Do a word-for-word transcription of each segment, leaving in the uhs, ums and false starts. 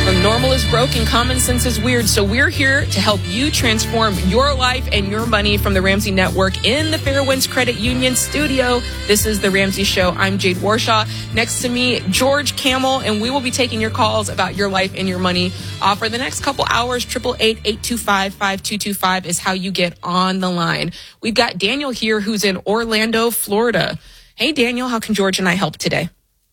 Well, normal is broken, common sense is weird. So we're here to help you transform your life and your money from the Ramsey Network in the Fairwinds Credit Union studio. This is The Ramsey Show. I'm Jade Warshaw. Next to me, George Camel, and we will be taking your calls about your life and your money uh, for the next couple hours. eight eight eight, eight two five, five two two five is how you get on the line. We've got Daniel here who's in Orlando, Florida. Hey, Daniel, how can George and I help today?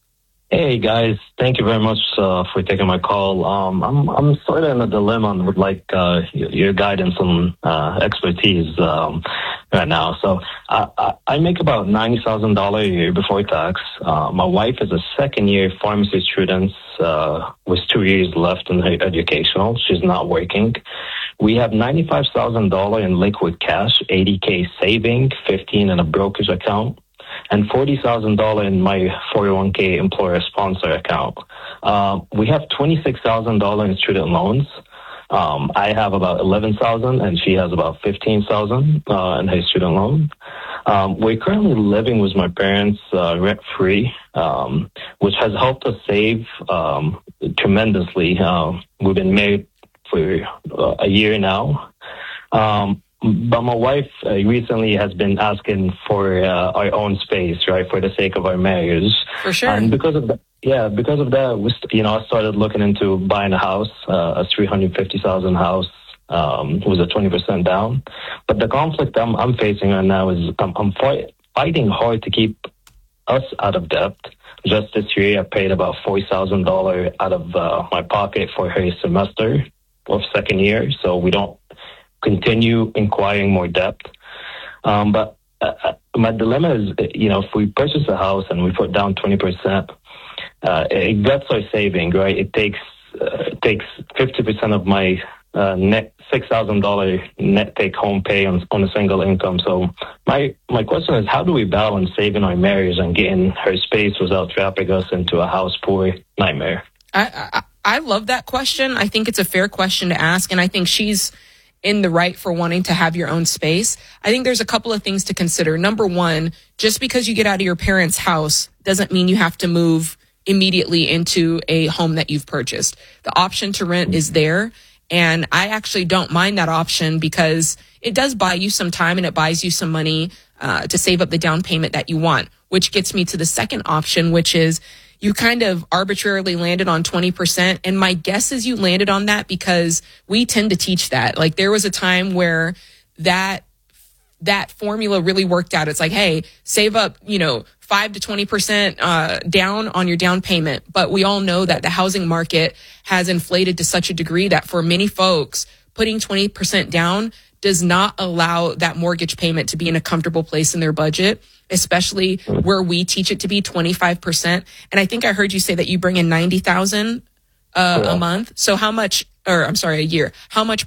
Hey guys, thank you very much uh, for taking my call. Um, I'm I'm sort of in a dilemma and would like uh, your guidance and uh, expertise um, right now. So I, I, I make about ninety thousand dollars a year before tax. Uh, my wife is a second year pharmacy student uh, with two years left in her educational. She's not working. We have ninety-five thousand dollars in liquid cash, eighty K saving, fifteen in a brokerage account, and forty thousand dollars in my four oh one K employer sponsor account. Uh, we have twenty-six thousand dollars in student loans. Um, I have about eleven thousand dollars and she has about fifteen thousand dollars uh, in her student loan. Um, we're currently living with my parents uh, rent-free, um, which has helped us save um, tremendously. Uh, we've been married for uh, a year now. Um, But my wife uh, recently has been asking for uh, our own space, right, for the sake of our marriage. For sure. And because of that, yeah, because of that, we st- you know, I started looking into buying a house, uh, a three hundred fifty thousand house, um, with a twenty percent down. But the conflict I'm, I'm facing right now is I'm, I'm fight, fighting hard to keep us out of debt. Just this year, I paid about forty thousand dollars out of uh, my pocket for her semester of second year, so we don't continue acquiring more debt. Um, but uh, my dilemma is, you know, if we purchase a house and we put down twenty percent, uh, it gets our saving, right? It takes uh, it takes fifty percent of my uh, net six thousand dollars net take home pay on, on a single income. So my my question is, how do we balance saving our marriage and getting her space without trapping us into a house poor nightmare? I, I, I love that question. I think it's a fair question to ask, and I think she's in the right for wanting to have your own space. I think there's a couple of things to consider. Number one, just because you get out of your parents' house doesn't mean you have to move immediately into a home that you've purchased. The option to rent is there. And I actually don't mind that option because it does buy you some time and it buys you some money uh, to save up the down payment that you want, which gets me to the second option, which is you kind of arbitrarily landed on twenty percent. And my guess is you landed on that because we tend to teach that. Like there was a time where that that formula really worked out. It's like, hey, save up, you know, five to twenty percent uh, down on your down payment. But we all know that the housing market has inflated to such a degree that for many folks, putting twenty percent down does not allow that mortgage payment to be in a comfortable place in their budget, especially where we teach it to be twenty-five percent. And I think I heard you say that you bring in ninety thousand uh, yeah. a month. So how much, or I'm sorry, a year, how much